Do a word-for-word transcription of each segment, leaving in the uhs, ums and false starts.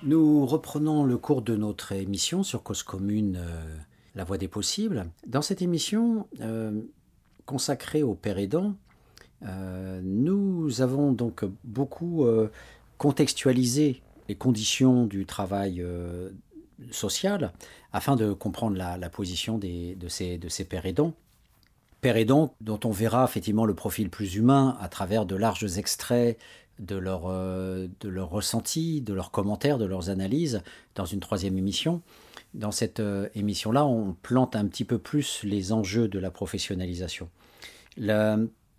Nous reprenons le cours de notre émission sur Cause Commune, euh, La Voie des Possibles. Dans cette émission euh, consacrée aux pères aidants, euh, nous avons donc beaucoup euh, contextualisé les conditions du travail euh, social afin de comprendre la, la position des, de, ces, de ces pères aidants. Pères aidants dont on verra effectivement le profil plus humain à travers de larges extraits de leurs euh, de leur ressentis, de leurs commentaires, de leurs analyses dans une troisième émission. Dans cette euh, émission-là, on plante un petit peu plus les enjeux de la professionnalisation. La-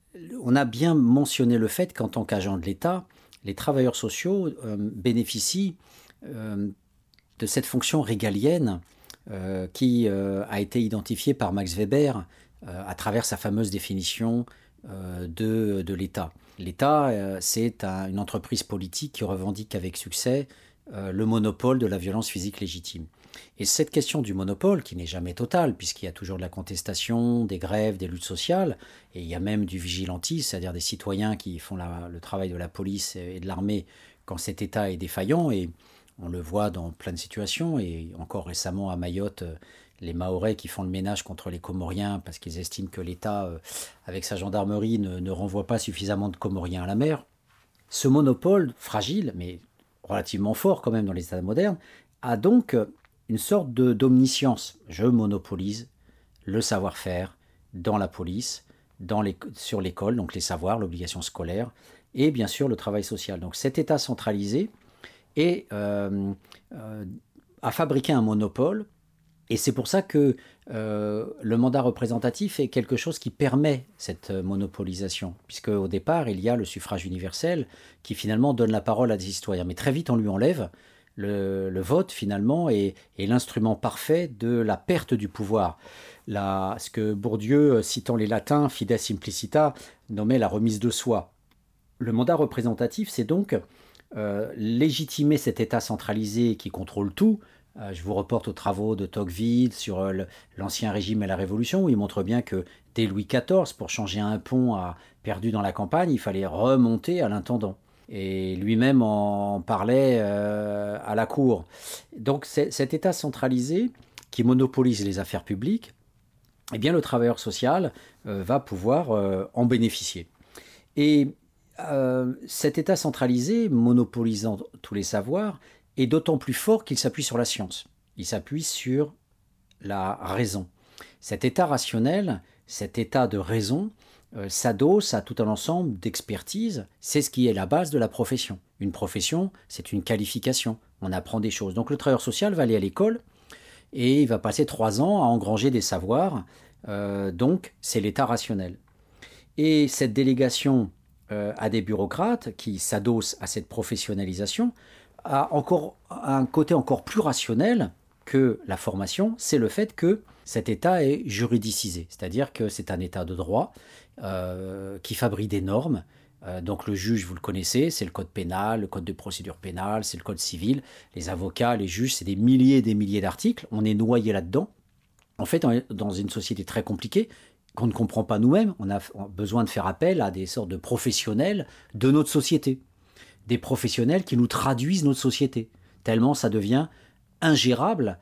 on a bien mentionné le fait qu'en tant qu'agent de l'État, les travailleurs sociaux euh, bénéficient euh, de cette fonction régalienne euh, qui euh, a été identifiée par Max Weber euh, à travers sa fameuse définition euh, de, de l'État. L'État, euh, c'est un- une entreprise politique qui revendique avec succès euh, le monopole de la violence physique légitime. Et cette question du monopole, qui n'est jamais totale, puisqu'il y a toujours de la contestation, des grèves, des luttes sociales, et il y a même du vigilantisme, c'est-à-dire des citoyens qui font la- le travail de la police et de l'armée quand cet État est défaillant, et on le voit dans plein de situations, et encore récemment à Mayotte, euh, les Mahorais qui font le ménage contre les Comoriens parce qu'ils estiment que l'État, euh, avec sa gendarmerie, ne, ne renvoie pas suffisamment de Comoriens à la mer. Ce monopole, fragile, mais relativement fort quand même dans les États modernes, a donc euh, une sorte de, d'omniscience. Je monopolise le savoir-faire dans la police, dans les, sur l'école, donc les savoirs, l'obligation scolaire, et bien sûr le travail social. Donc cet État centralisé est, euh, euh, a fabriqué un monopole, et c'est pour ça que euh, le mandat représentatif est quelque chose qui permet cette monopolisation, puisque au départ, il y a le suffrage universel qui finalement donne la parole à des citoyens. Mais très vite, on lui enlève le, le vote, finalement, est, est l'instrument parfait de la perte du pouvoir. La, ce que Bourdieu, citant les latins, fides simplicita, nommait la remise de soi. Le mandat représentatif, c'est donc euh, légitimer cet État centralisé qui contrôle tout. Euh, je vous reporte aux travaux de Tocqueville sur euh, le- l'ancien régime et la Révolution, où il montre bien que dès Louis quatorze, pour changer un pont à, perdu dans la campagne, il fallait remonter à l'intendant. Et lui-même en parlait euh, à la cour. Donc c'est- cet État centralisé qui monopolise les affaires publiques, eh bien le travailleur social euh, va pouvoir euh, en bénéficier. Et euh, cet État centralisé, monopolisant tous les savoirs, est d'autant plus fort qu'il s'appuie sur la science. Il s'appuie sur la raison. Cet État rationnel, cet État de raison, euh, s'adosse à tout un ensemble d'expertises. C'est ce qui est la base de la profession. Une profession, c'est une qualification. On apprend des choses. Donc le travailleur social va aller à l'école et il va passer trois ans à engranger des savoirs. Euh, donc c'est l'État rationnel. Et cette délégation euh, à des bureaucrates qui s'adossent à cette professionnalisation a encore un côté encore plus rationnel que la formation, c'est le fait que cet État est juridicisé, c'est-à-dire que c'est un État de droit euh, qui fabrique des normes. Euh, donc le juge, vous le connaissez, c'est le code pénal, le code de procédure pénale, c'est le code civil. Les avocats, les juges, c'est des milliers et des milliers d'articles. On est noyé là-dedans. En fait, on est dans une société très compliquée qu'on ne comprend pas nous-mêmes. On a besoin de faire appel à des sortes de professionnels de notre société. Des professionnels qui nous traduisent notre société. Tellement ça devient ingérable,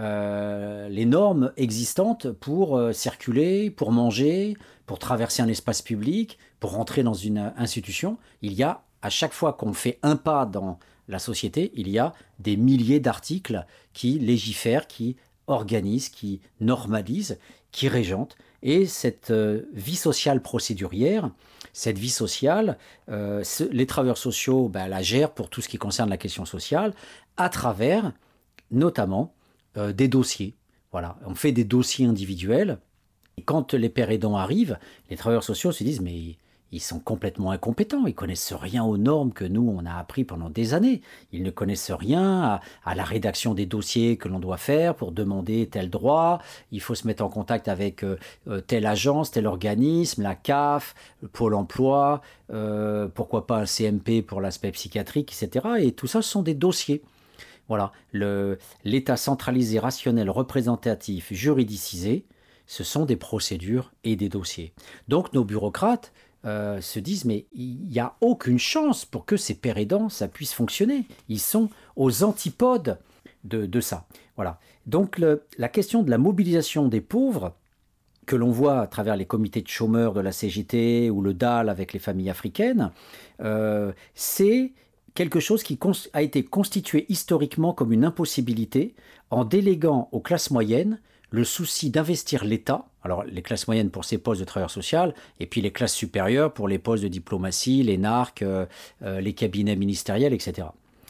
euh, les normes existantes pour euh, circuler, pour manger, pour traverser un espace public, pour rentrer dans une institution. Il y a, à chaque fois qu'on fait un pas dans la société, il y a des milliers d'articles qui légifèrent, qui organisent, qui normalisent, qui régentent. Et cette euh, vie sociale procédurière, cette vie sociale, euh, ce, les travailleurs sociaux ben, la gèrent pour tout ce qui concerne la question sociale, à travers notamment euh, des dossiers. Voilà, on fait des dossiers individuels. Et quand les pères aidants arrivent, les travailleurs sociaux se disent mais ils sont complètement incompétents, ils connaissent rien aux normes que nous on a appris pendant des années. Ils ne connaissent rien à, à la rédaction des dossiers que l'on doit faire pour demander tel droit. Il faut se mettre en contact avec euh, telle agence, tel organisme, la C A F, Pôle Emploi, euh, pourquoi pas un C M P pour l'aspect psychiatrique, et cetera. Et tout ça, ce sont des dossiers. Voilà, le, l'État centralisé, rationnel, représentatif, juridicisé, ce sont des procédures et des dossiers. Donc nos bureaucrates euh, se disent mais il n'y a aucune chance pour que ces pères aidants, ça puisse fonctionner. Ils sont aux antipodes de, de ça. Voilà. Donc le, la question de la mobilisation des pauvres, que l'on voit à travers les comités de chômeurs de la C G T ou le D A L avec les familles africaines, euh, c'est quelque chose qui a été constitué historiquement comme une impossibilité en déléguant aux classes moyennes le souci d'investir l'État, alors les classes moyennes pour ces postes de travailleurs sociaux, et puis les classes supérieures pour les postes de diplomatie, les narcs, euh, euh, les cabinets ministériels, et cetera.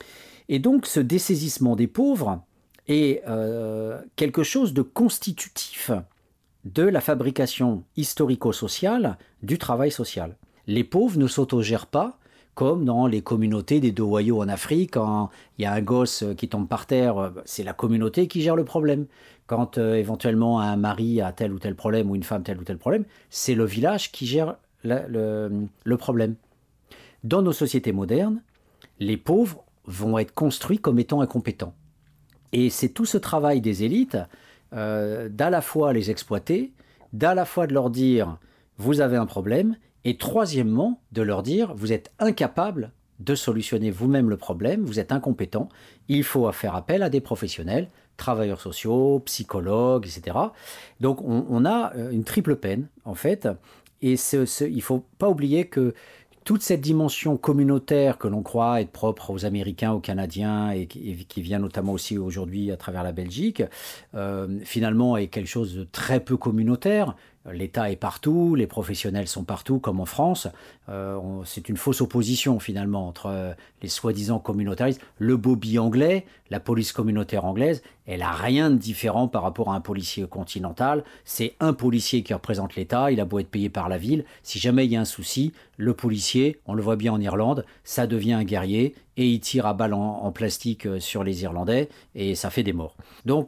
Et donc ce dessaisissement des pauvres est euh, quelque chose de constitutif de la fabrication historico-sociale du travail social. Les pauvres ne s'autogèrent pas, comme dans les communautés des Dowayo en Afrique, quand il y a un gosse qui tombe par terre, c'est la communauté qui gère le problème. Quand euh, éventuellement un mari a tel ou tel problème, ou une femme tel ou tel problème, c'est le village qui gère la, le, le problème. Dans nos sociétés modernes, les pauvres vont être construits comme étant incompétents. Et c'est tout ce travail des élites euh, d'à la fois les exploiter, d'à la fois de leur dire « vous avez un problème », et troisièmement, de leur dire « vous êtes incapable de solutionner vous-même le problème, vous êtes incompétent, il faut faire appel à des professionnels, travailleurs sociaux, psychologues, et cetera » Donc on, on a une triple peine, en fait, et ce, ce, il ne faut pas oublier que toute cette dimension communautaire que l'on croit être propre aux Américains, aux Canadiens, et qui, et qui vient notamment aussi aujourd'hui à travers la Belgique, euh, finalement est quelque chose de très peu communautaire. L'État est partout, les professionnels sont partout, comme en France. Euh, on, c'est une fausse opposition, finalement, entre euh, les soi-disant communautaristes. Le bobby anglais, la police communautaire anglaise, elle n'a rien de différent par rapport à un policier continental. C'est un policier qui représente l'État, il a beau être payé par la ville. Si jamais il y a un souci, le policier, on le voit bien en Irlande, ça devient un guerrier et il tire à balles en, en plastique sur les Irlandais et ça fait des morts. Donc,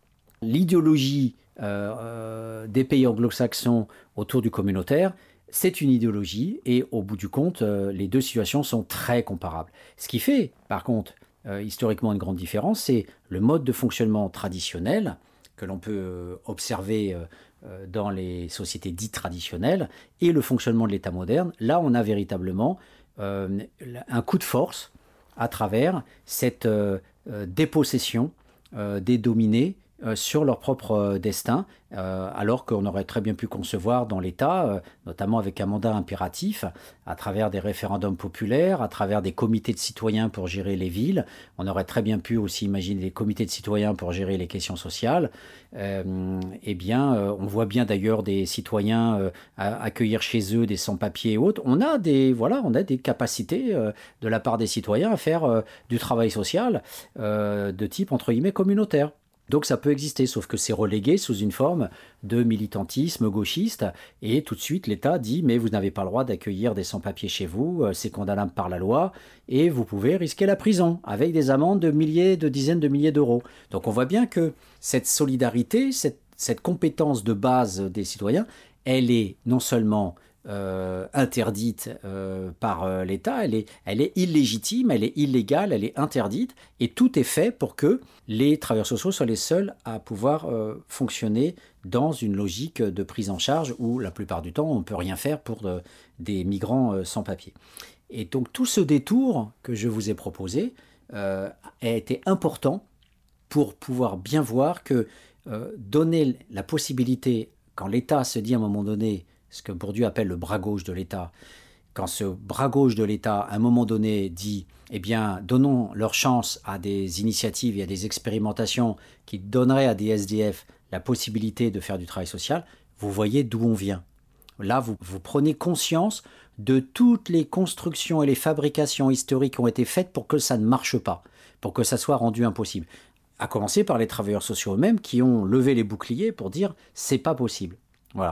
l'idéologie Euh, euh, des pays anglo-saxons autour du communautaire, c'est une idéologie et au bout du compte, euh, les deux situations sont très comparables. Ce qui fait, par contre, euh, historiquement une grande différence, c'est le mode de fonctionnement traditionnel que l'on peut euh, observer euh, dans les sociétés dites traditionnelles et le fonctionnement de l'État moderne. Là, on a véritablement euh, un coup de force à travers cette euh, euh, dépossession euh, des dominés Euh, sur leur propre euh, destin, euh, alors qu'on aurait très bien pu concevoir dans l'État, euh, notamment avec un mandat impératif, à travers des référendums populaires, à travers des comités de citoyens pour gérer les villes. On aurait très bien pu aussi imaginer des comités de citoyens pour gérer les questions sociales. Euh, eh bien, euh, on voit bien d'ailleurs des citoyens euh, accueillir chez eux des sans-papiers et autres. On a des, voilà, on a des capacités euh, de la part des citoyens à faire euh, du travail social euh, de type, entre guillemets, communautaire. Donc ça peut exister, sauf que c'est relégué sous une forme de militantisme gauchiste, et tout de suite l'État dit « mais vous n'avez pas le droit d'accueillir des sans-papiers chez vous, c'est condamnable par la loi, et vous pouvez risquer la prison, avec des amendes de milliers, de dizaines de milliers d'euros ». Donc on voit bien que cette solidarité, cette, cette compétence de base des citoyens, elle est non seulement Euh, interdite euh, par euh, l'État, elle est, elle est illégitime, elle est illégale, elle est interdite, et tout est fait pour que les travailleurs sociaux soient les seuls à pouvoir euh, fonctionner dans une logique de prise en charge où la plupart du temps on ne peut rien faire pour de, des migrants euh, sans papier. Et donc tout ce détour que je vous ai proposé euh, a été important pour pouvoir bien voir que euh, donner la possibilité, quand l'État se dit à un moment donné, ce que Bourdieu appelle le bras gauche de l'État, quand ce bras gauche de l'État, à un moment donné, dit « eh bien, donnons leur chance à des initiatives et à des expérimentations qui donneraient à des S D F la possibilité de faire du travail social », vous voyez d'où on vient. Là, vous, vous prenez conscience de toutes les constructions et les fabrications historiques qui ont été faites pour que ça ne marche pas, pour que ça soit rendu impossible. À commencer par les travailleurs sociaux eux-mêmes qui ont levé les boucliers pour dire « c'est pas possible ». Voilà.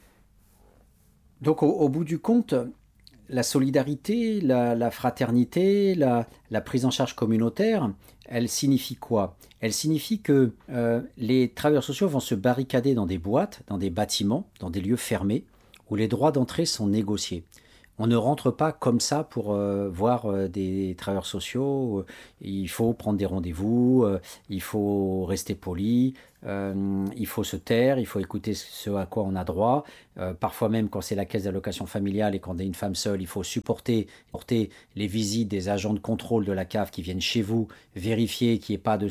Donc au, au bout du compte, la solidarité, la, la fraternité, la, la prise en charge communautaire, elle signifie quoi? Elle signifie que euh, les travailleurs sociaux vont se barricader dans des boîtes, dans des bâtiments, dans des lieux fermés, où les droits d'entrée sont négociés, On ne rentre pas comme ça pour euh, voir euh, des travailleurs sociaux. Il faut prendre des rendez-vous, euh, il faut rester poli, euh, il faut se taire, il faut écouter ce à quoi on a droit. Euh, parfois même quand c'est la caisse d'allocation familiale et qu'on est une femme seule, il faut supporter porter les visites des agents de contrôle de la C A F qui viennent chez vous vérifier qu'il n'y ait pas de